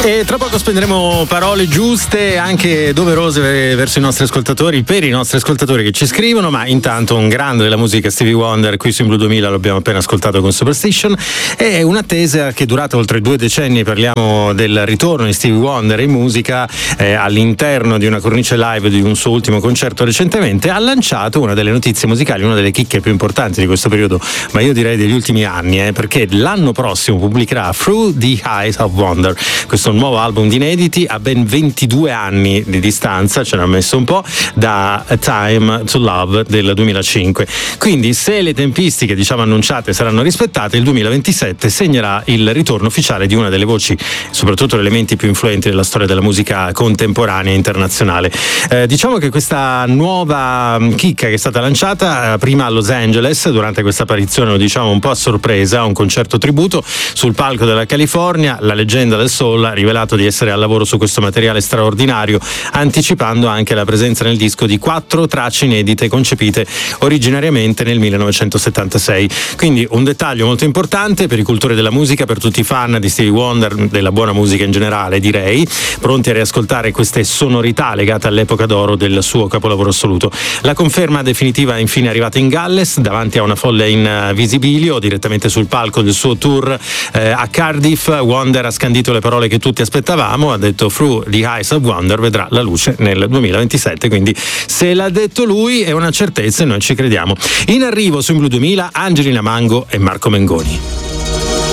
E tra poco spenderemo parole giuste, anche doverose verso i nostri ascoltatori, per i nostri ascoltatori che ci scrivono, ma intanto un grande della musica, Stevie Wonder, qui su In Blue 2000, l'abbiamo appena ascoltato con Superstition. È un'attesa che è durata oltre 2 decenni, parliamo del ritorno di Stevie Wonder in musica all'interno di una cornice live di un suo ultimo concerto recentemente. Ha lanciato una delle notizie musicali, una delle chicche più importanti di questo periodo, ma io direi degli ultimi anni, perché l'anno prossimo pubblicherà Through the Eyes of Wonder, questo nuovo album di inediti a ben 22 anni di distanza, ce n'ha messo un po', da A Time to Love del 2005. Quindi se le tempistiche annunciate saranno rispettate, il 2027 segnerà il ritorno ufficiale di una delle voci, soprattutto elementi più influenti della storia della musica contemporanea e internazionale. Diciamo che questa nuova chicca che è stata lanciata prima a Los Angeles, durante questa apparizione, lo diciamo un po' a sorpresa, un concerto tributo sul palco della California. La leggenda del soul ha rivelato di essere al lavoro su questo materiale straordinario, anticipando anche la presenza nel disco di 4 tracce inedite concepite originariamente nel 1976. Quindi un dettaglio molto importante per i cultori della musica, per tutti i fan di Stevie Wonder, della buona musica in generale, direi, pronti a riascoltare queste sonorità legate all'epoca d'oro del suo capolavoro assoluto. La conferma definitiva è infine arrivata in Galles, davanti a una folla in visibilio, direttamente sul palco del suo tour a Cardiff. Wonder ha scandito le parole che tutti aspettavamo, ha detto Through the Eyes of Wonder vedrà la luce nel 2027, quindi se l'ha detto lui è una certezza e noi ci crediamo. In arrivo su In Blue 2000 Angelina Mango e Marco Mengoni.